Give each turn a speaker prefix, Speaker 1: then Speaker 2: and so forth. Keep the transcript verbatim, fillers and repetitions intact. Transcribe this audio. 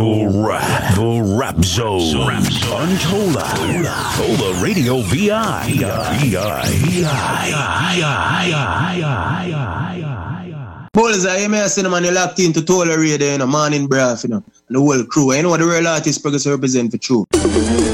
Speaker 1: The Rap, The Rap Zone, Rap Zone. On Tola, Tola Radio V I, V I, V I.
Speaker 2: Bulls, I may say man, you locked into Tola Radio, you know, morning braff, you know, and the whole crew. You know what the real artist progress represent for true.